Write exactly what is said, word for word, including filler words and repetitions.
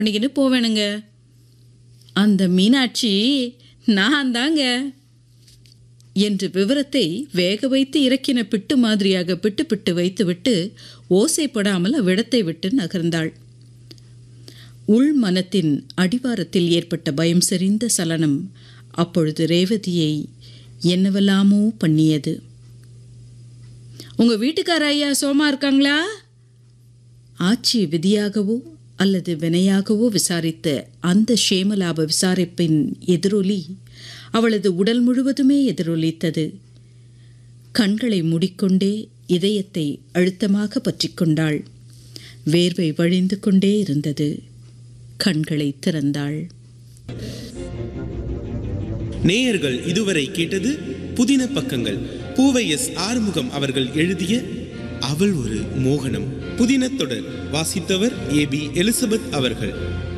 பண்ணிக்கின்னு போவேணுங்க. அந்த மீனாட்சி நான் தாங்க என்று விவரத்தை வேக வைத்து இறக்கின பிட்டு மாதிரியாக பிட்டு பிட்டு வைத்துவிட்டு ஓசைப்படாமல் அவ்விடத்தை விட்டு நகர்ந்தாள். உள் மனத்தின் அடிவாரத்தில் ஏற்பட்ட பயம் செறிந்த சலனம் அப்பொழுது ரேவதியை என்னவெல்லாமோ பண்ணியது. உங்க வீட்டுக்கார ஐயா சோமா இருக்காங்களா? ஆட்சி விதியாகவோ அல்லது வினையாகவோ விசாரித்த அந்த ஷேமலாப விசாரிப்பின் எதிரொலி அவளது உடல் முழுவதுமே எதிரொலித்தது. கண்களை மூடிக்கொண்டே இதயத்தை அழுத்தமாக பற்றி கொண்டாள். வேர்வை வழிந்து கொண்டே இருந்தது. கண்களை திறந்தாள். நேயர்கள் இதுவரை கேட்டது புதின பக்கங்கள். பூவை எஸ் ஆறுமுகம் அவர்கள் எழுதிய அவள் ஒரு மோகனம் புதின தொடர். வாசித்தவர் ஏ பி எலிசபெத் அவர்கள்.